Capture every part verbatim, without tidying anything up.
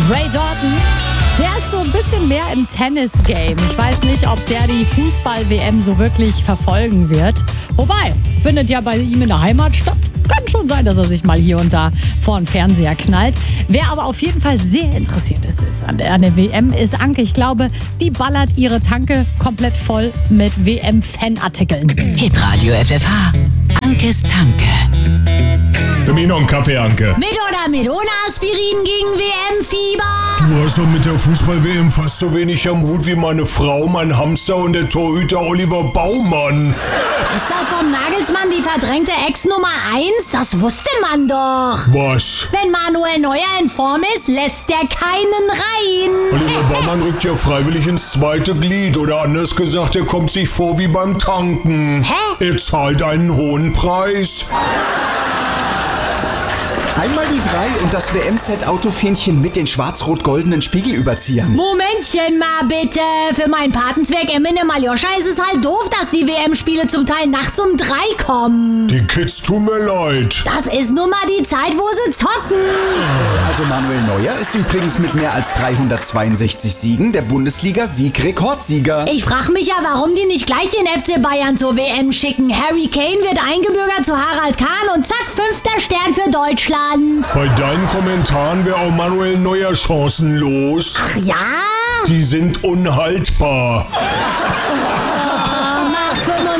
Ray Dalton, der ist so ein bisschen mehr im Tennis-Game. Ich weiß nicht, ob der die Fußball-W M so wirklich verfolgen wird. Wobei, findet ja bei ihm in der Heimat statt. Kann schon sein, dass er sich mal hier und da vor den Fernseher knallt. Wer aber auf jeden Fall sehr interessiert ist, ist an, der, an der W M, ist Anke. Ich glaube, die ballert ihre Tanke komplett voll mit W M-Fanartikeln. Hitradio F F H. Ankes Tanke. Für mich noch einen Kaffee, Anke. Mit oder mit ohne Aspirin gegen W M-Fieber? Du hast doch mit der Fußball-W M fast so wenig am Hut wie meine Frau, mein Hamster und der Torhüter Oliver Baumann. Ist das vom Nagelsmann die verdrängte Ex Nummer eins? Das wusste man doch. Was? Wenn Manuel Neuer in Form ist, lässt der keinen rein. Oliver Baumann rückt ja freiwillig ins zweite Glied. Oder anders gesagt, er kommt sich vor wie beim Tanken. Hä? Er zahlt einen hohen Preis. Einmal die drei und das W M-Set Autofähnchen mit den schwarz-rot-goldenen Spiegelüberziehern. Momentchen mal bitte. Für meinen Patenzwerg Eminem Aljoscha ist es halt doof, dass die W M-Spiele zum Teil nachts um drei kommen. Die Kids tun mir leid. Das ist nun mal die Zeit, wo sie zocken. Also Manuel Neuer ist übrigens mit mehr als dreihundertzweiundsechzig Siegen der Bundesliga-Sieg-Rekordsieger. Ich frage mich ja, warum die nicht gleich den F C Bayern zur W M schicken. Harry Kane wird eingebürgert zu Harald Kahn und zack, fünfter Stern für Deutschland. Bei deinen Kommentaren wäre auch Manuel Neuer chancenlos. Ach ja? Die sind unhaltbar. Oh, macht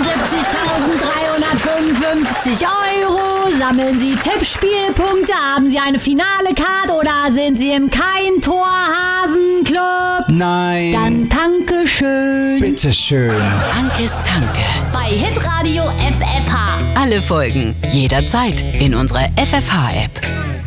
fünfundsiebzigtausenddreihundertfünfundfünfzig Euro. Sammeln Sie Tippspielpunkte. Haben Sie eine finale Card oder sind Sie im Kein-Tor-Hasen-Club? Nein. Dann danke schön. Bitteschön. Ankes Tanke. Bei Hitradio F F H. Alle Folgen jederzeit in unserer F F H-App.